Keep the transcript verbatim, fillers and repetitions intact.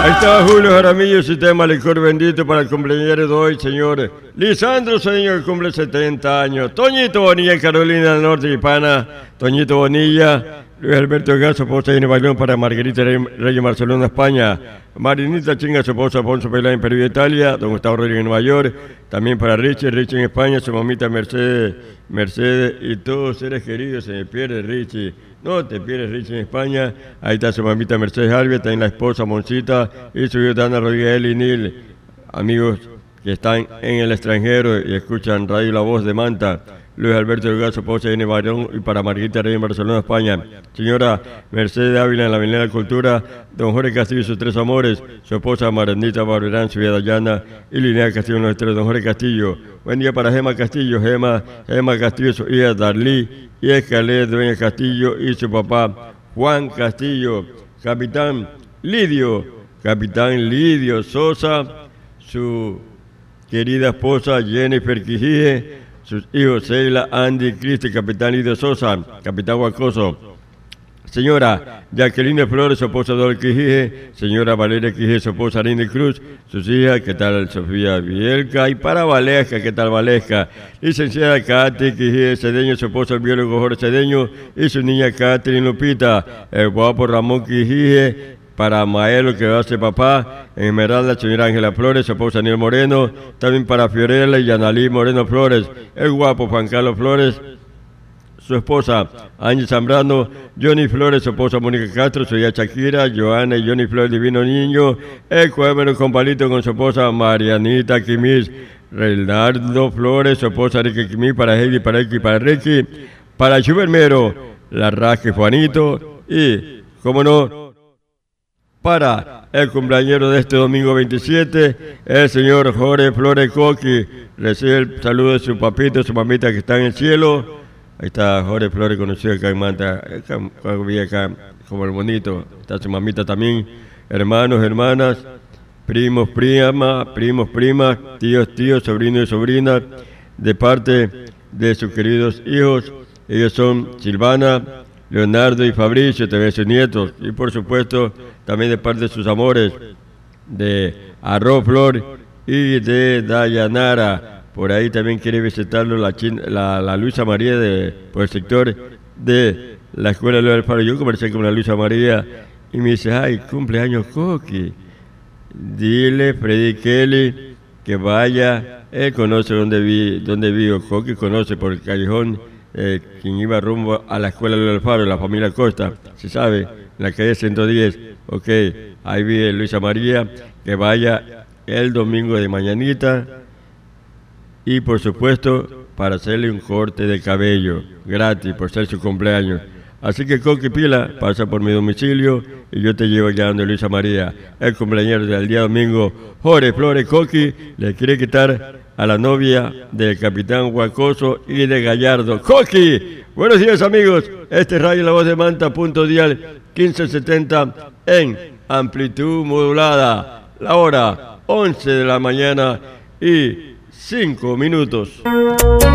Ahí está Julio Jaramillo, sistema licor bendito para el cumpleañero de hoy, señor Lisandro Cedeño, que cumple setenta años. Toñito Bonilla, Carolina del Norte, Hispana. Toñito Bonilla, Luis Alberto Gas, su esposa Inés Bailón, para Margarita Reyes Barcelona, España. Marinita Chinga, su esposa Alfonso Pelá en Perú, Italia. Don Gustavo Rodríguez en Nueva York. También para Richie, Richie en España, su mamita Mercedes, Mercedes y todos seres queridos. Se me pierde Richie. No te pierdes, Richie, en España. Ahí está su mamita Mercedes Alves, también la esposa Moncita y su hija Dana Rodríguez Eli Nil. Amigos que están en el extranjero y escuchan Radio La Voz de Manta. Luis Alberto Delgado, su esposa N. Barón, y para Margarita Reyes en Barcelona, España. Señora Mercedes Ávila en la Avenida de la Cultura. Don Jorge Castillo y sus tres amores. Su esposa Marandita Barberán, su hija Dayana y Linnea Castillo en los estrellas. Don Jorge Castillo. Buen día para Gema Castillo. Gema, Gema Castillo, su hija Darlí y Escalé, Dueña Castillo y su papá Juan Castillo. Capitán Lidio, Capitán Lidio Sosa, su querida esposa Jennifer Quijije, sus hijos Sheila, Andy, Cristi, Capitán Lidio Sosa, Capitán Huacoso. Señora Jacqueline Flores, su esposa Dol Quijije, señora Valeria Quijije, su esposa Arindy Cruz, sus hijas, ¿qué tal Sofía Vielca? Y para Valesca, ¿qué tal Valesca? Licenciada Katy Quijije Cedeño, su esposa el biólogo Jorge Cedeño y su niña Catherine Lupita, el guapo Ramón Quijije, para Maelo, que va a ser papá, en Esmeralda, señora Ángela Flores, su esposa Daniel Moreno, también para Fiorella y Yanalí Moreno Flores, el guapo Juan Carlos Flores, su esposa Ángel Zambrano, Johnny Flores, su esposa Mónica Castro, su hija Shakira, Joana y Johnny Flores, divino niño, el cuévero con palito con su esposa Marianita Quimis, Renaldo Flores, su esposa Ricky Quimis, para Heidi, para Ricky, para Ricky, para Chubermero, la Rasque Juanito y, como no, para el cumpleañero de este domingo veintisiete, el señor Jorge Flores Coqui, recibe el saludo de su papito, su mamita que está en el cielo. Ahí está Jorge Flores, conocido acá en Manta, acá, acá, como el bonito. Está su mamita también, hermanos, hermanas, primos, primas, primos, primas, tíos, tíos, sobrinos y sobrinas, de parte de sus queridos hijos. Ellos son Silvana, Leonardo y Fabricio, también sus nietos, y por supuesto también de parte de sus amores, de Arroz Flor y de Dayanara. Por ahí también quiere visitarlo la, China, la, la Luisa María de, por el sector de la Escuela Luis Alfaro. Yo conversé con la Luisa María y me dice, ay, cumpleaños Coqui. Dile, Freddy Kelly, que vaya, él conoce dónde, vi, dónde vivo, Coqui conoce por el callejón, eh, quien iba rumbo a la Escuela Luis Alfaro, la familia Costa, se sabe, en la calle ciento diez. Ok, ahí vive Luisa María, que vaya el domingo de mañanita. Y por supuesto, para hacerle un corte de cabello, gratis, por ser su cumpleaños. Así que Coqui Pila, pasa por mi domicilio y yo te llevo ya donde Luisa María. El cumpleañero del día domingo, Jorge Flores Coqui, le quiere quitar a la novia del capitán Huacoso y de Gallardo. ¡Coqui! Buenos días, amigos. Este es Radio La Voz de Manta, punto dial quince setenta en amplitud modulada. La hora once de la mañana y cinco minutos.